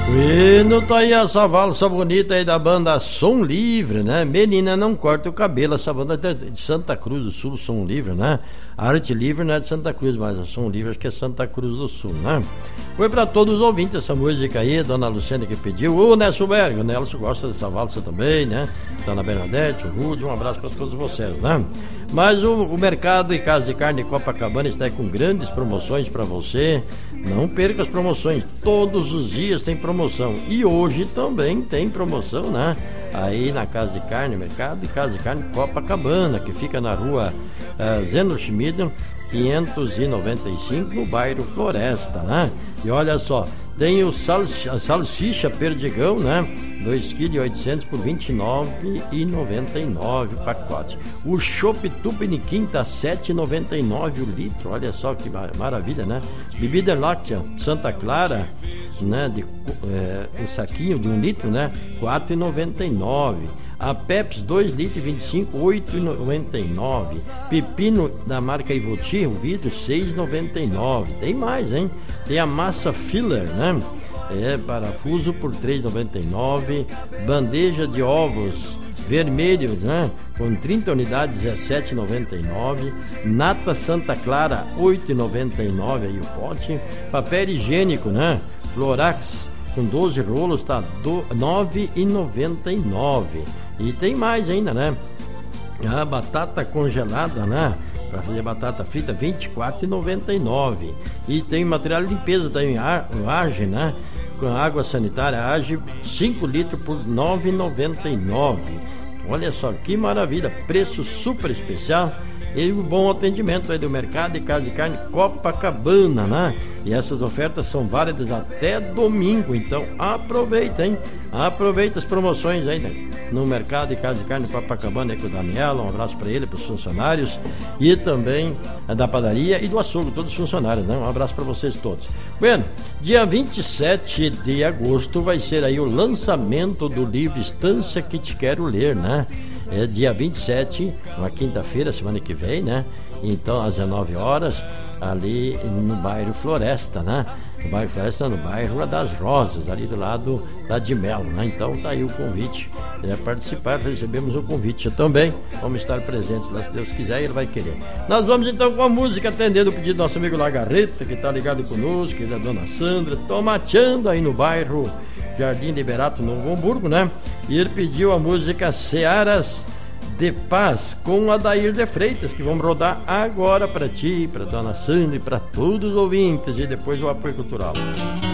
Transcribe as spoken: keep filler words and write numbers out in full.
Bueno, tá aí essa valsa bonita aí da banda Som Livre, né? Menina, não corta o cabelo, essa banda é de Santa Cruz do Sul, Som Livre, né? A Arte Livre não é de Santa Cruz, mas a Som Livre acho que é Santa Cruz do Sul, né? Foi pra todos os ouvintes essa música aí, Dona Luciana que pediu, o Nelson Berg, o Nelson gosta dessa valsa também, né? Dona Bernadette, o Rude, um abraço pra todos vocês, né? Mas o, o Mercado e Casa de Carne Copacabana está aí com grandes promoções para você. Não perca as promoções, todos os dias tem promoção. E hoje também tem promoção, né? Aí na Casa de Carne, Mercado e Casa de Carne Copacabana, que fica na rua uh, Zeno Schmidt, quinhentos e noventa e cinco, no bairro Floresta, né? E olha só, tem o salsicha, salsicha perdigão, né? dois quilos e oitocentos por vinte e nove reais e noventa e nove centavos o pacote. O chopp Tupiniquim tá sete reais e noventa e nove centavos o litro. Olha só que maravilha, né? Bebida láctea Santa Clara, né? De, é, um saquinho de um litro, né? quatro reais e noventa e nove centavos. A Pepsi dois litros e vinte e cinco, oito reais e noventa e nove centavos. Pepino da marca Ivoti, o vidro, seis reais e noventa e nove centavos. Tem mais, hein? Tem a massa filler, né? É, parafuso por três reais e noventa e nove centavos. Bandeja de ovos vermelhos, né? Com trinta unidades, dezessete reais e noventa e nove centavos. Nata Santa Clara, oito reais e noventa e nove centavos aí o pote. Papel higiênico, né? Florax, com doze rolos, tá nove reais e noventa e nove centavos. E tem mais ainda, né? A batata congelada, né? Para fazer batata frita, vinte e quatro reais e noventa e nove centavos. E tem material de limpeza também, o Age, né? Com água sanitária, Age, cinco litros por nove reais e noventa e nove centavos. Olha só que maravilha, preço super especial e um bom atendimento aí do Mercado e Casa de Carne Copacabana, né? E essas ofertas são válidas até domingo, então aproveita, hein? Aproveita as promoções aí, né? No Mercado e Casa de Carne Copacabana aí com o Daniel, um abraço para ele, para os funcionários e também da padaria e do açougue, todos os funcionários, né? Um abraço para vocês todos. Bueno, dia vinte e sete de agosto vai ser aí o lançamento do livro Estância que Te Quero Ler, né? É dia vinte e sete, uma quinta-feira, semana que vem, né? Então, às dezenove horas, ali no bairro Floresta, né? No bairro Floresta, no bairro das Rosas, ali do lado da de Melo, né? Então, tá aí o convite. É participar, recebemos o convite também. Vamos estar presentes lá, se Deus quiser, ele vai querer. Nós vamos então com a música, atendendo o pedido do nosso amigo Lagarreta, que tá ligado conosco, que é da dona Sandra, tomateando aí no bairro Jardim Liberato, Novo Hamburgo, né? E ele pediu a música Searas de Paz com Adair de Freitas, que vamos rodar agora para ti, para dona Sandra e para todos os ouvintes, e depois o apoio cultural.